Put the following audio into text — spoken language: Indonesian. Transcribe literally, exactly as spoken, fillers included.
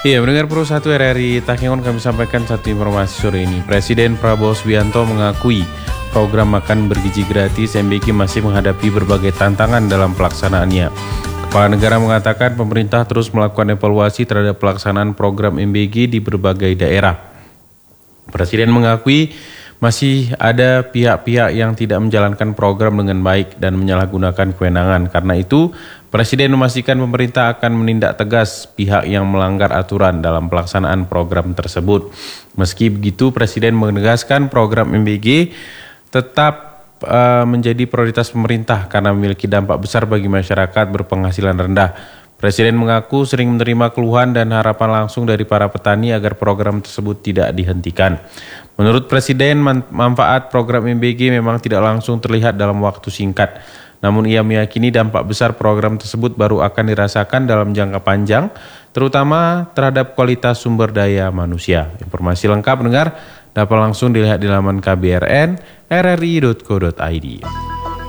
Iya, mendengar Pro satu R R I Takengon kami sampaikan satu informasi sore ini. Presiden Prabowo Subianto mengakui program makan bergizi gratis M B G masih menghadapi berbagai tantangan dalam pelaksanaannya. Kepala negara mengatakan pemerintah terus melakukan evaluasi terhadap pelaksanaan program M B G di berbagai daerah. Presiden mengakui masih ada pihak-pihak yang tidak menjalankan program dengan baik dan menyalahgunakan kewenangan. Karena itu, Presiden memastikan pemerintah akan menindak tegas pihak yang melanggar aturan dalam pelaksanaan program tersebut. Meski begitu, Presiden menegaskan program M B G tetap uh, menjadi prioritas pemerintah karena memiliki dampak besar bagi masyarakat berpenghasilan rendah. Presiden mengaku sering menerima keluhan dan harapan langsung dari para petani agar program tersebut tidak dihentikan. Menurut Presiden, manfaat program M B G memang tidak langsung terlihat dalam waktu singkat. Namun ia meyakini dampak besar program tersebut baru akan dirasakan dalam jangka panjang, terutama terhadap kualitas sumber daya manusia. Informasi lengkap dengar dapat langsung dilihat di laman K B R N R R I dot co dot I D.